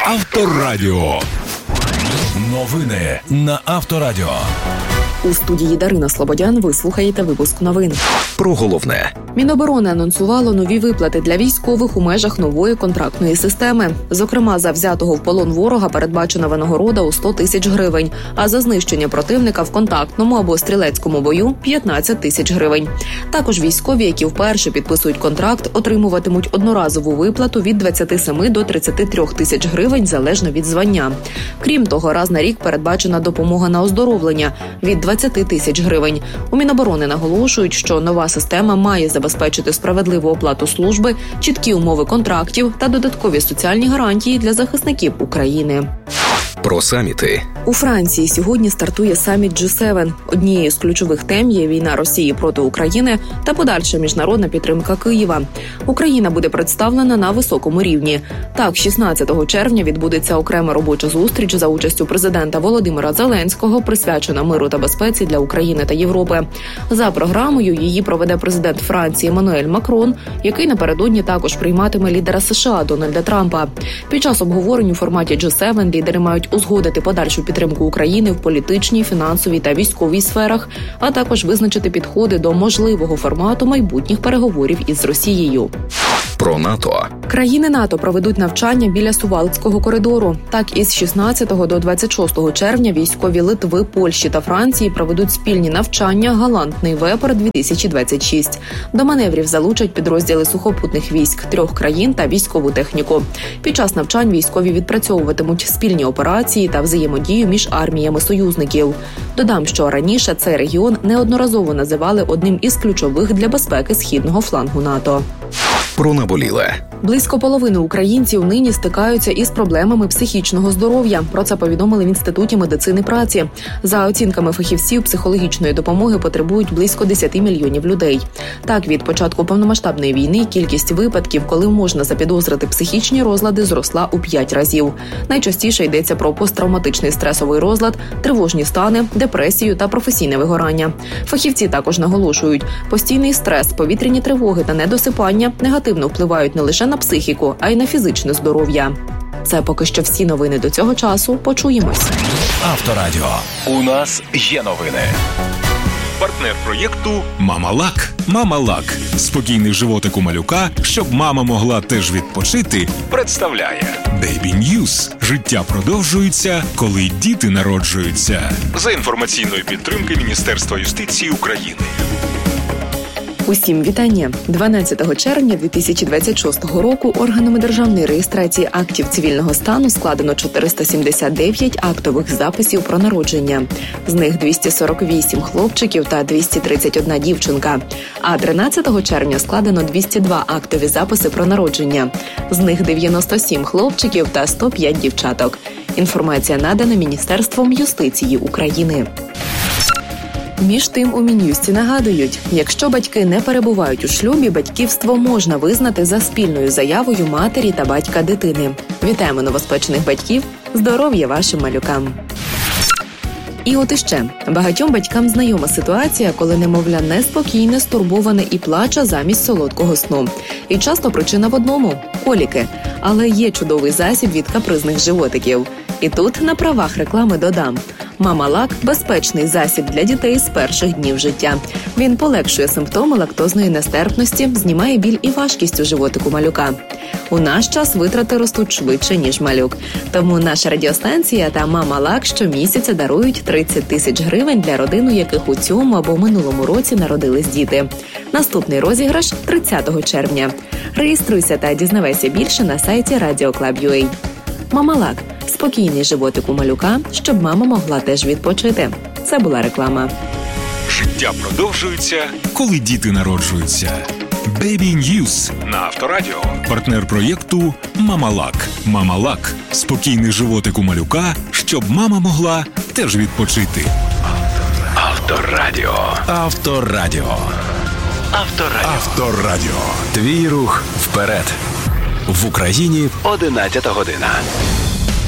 Авторадіо. Новини на Авторадіо. У студії Дарина Слободян ви слухаєте випуск новин. Про головне. Міноборони анонсувало нові виплати для військових у межах нової контрактної системи. Зокрема, за взятого в полон ворога передбачена винагорода у 100 тисяч гривень, а за знищення противника в контактному або стрілецькому бою – 15 тисяч гривень. Також військові, які вперше підписують контракт, отримуватимуть одноразову виплату від 27 до 33 тисяч гривень залежно від звання. Крім того, раз на рік передбачена допомога на оздоровлення – від 20 тисяч гривень. У Міноборони наголошують, що нова система має забезпечити справедливу оплату служби, чіткі умови контрактів та додаткові соціальні гарантії для захисників України. Про саміти. У Франції сьогодні стартує саміт G7. Однією з ключових тем є війна Росії проти України та подальша міжнародна підтримка Києва. Україна буде представлена на високому рівні. Так, 16 червня відбудеться окрема робоча зустріч за участю президента Володимира Зеленського, присвячена миру та безпеці для України та Європи. За програмою її проведе президент Франції Еммануель Макрон, який напередодні також прийматиме лідера США Дональда Трампа. Під час обговорень у форматі G7 лідери мають узгодити подальшу підтримку України в політичній, фінансовій та військовій сферах, а також визначити підходи до можливого формату майбутніх переговорів із Росією. Про НАТО. Країни НАТО проведуть навчання біля Сувалкського коридору. Так, із 16 до 26 червня військові Литви, Польщі та Франції проведуть спільні навчання «Галантний вепр-2026». До маневрів залучать підрозділи сухопутних військ 3 країн та військову техніку. Під час навчань військові відпрацьовуватимуть спільні операції та взаємодію між арміями союзників. Додам, що раніше цей регіон неодноразово називали одним із ключових для безпеки східного флангу НАТО. Про наболіле. Близько половини українців нині стикаються із проблемами психічного здоров'я. Про це повідомили в Інституті медицини праці. За оцінками фахівців, психологічної допомоги потребують близько 10 мільйонів людей. Так, від початку повномасштабної війни кількість випадків, коли можна запідозрити психічні розлади, зросла у 5 разів. Найчастіше йдеться про посттравматичний стресовий розлад, тривожні стани, депресію та професійне вигорання. Фахівці також наголошують, постійний стрес, повітряні тривоги та недосипання негативно впливають не лише на психіку, а й на фізичне здоров'я. Це поки що всі новини до цього часу. Почуємось. Авторадіо. У нас є новини. Партнер проєкту «Мама-Лак». «Мама-Лак» – спокійний животик у малюка, щоб мама могла теж відпочити, представляє Baby News. Життя продовжується, коли діти народжуються. За інформаційної підтримки Міністерства юстиції України. Усім вітання! 12 червня 2026 року органами державної реєстрації актів цивільного стану складено 479 актових записів про народження. З них 248 хлопчиків та 231 дівчинка. А 13 червня складено 202 актові записи про народження. З них 97 хлопчиків та 105 дівчаток. Інформація надана Міністерством юстиції України. Між тим, у Мін'юсті нагадують, якщо батьки не перебувають у шлюбі, батьківство можна визнати за спільною заявою матері та батька дитини. Вітаємо новоспечених батьків! Здоров'я вашим малюкам! І от іще. Багатьом батькам знайома ситуація, коли немовля неспокійне, стурбоване і плаче замість солодкого сну. І часто причина в одному – коліки. Але є чудовий засіб від капризних животиків. І тут на правах реклами додам. «Мама-Лак» – безпечний засіб для дітей з перших днів життя. Він полегшує симптоми лактозної нестерпності, знімає біль і важкість у животику малюка. У наш час витрати ростуть швидше, ніж малюк. Тому наша радіостанція та «Мама-Лак» щомісяця дарують 30 тисяч гривень для родин, у яких у цьому або минулому році народились діти. Наступний розіграш – 30 червня. Реєструйся та дізнавайся більше на сайті Radio.Club.ua. «Мама-Лак» – спокійний животик у малюка, щоб мама могла теж відпочити. Це була реклама. Життя продовжується, коли діти народжуються. Baby News на Авторадіо. Партнер проєкту «Мама-Лак». «Мама-Лак» – спокійний животик у малюка, щоб мама могла теж відпочити. Авторадіо. Авторадіо. Авторадіо. Авторадіо. Твій рух вперед. В Україні 11 година.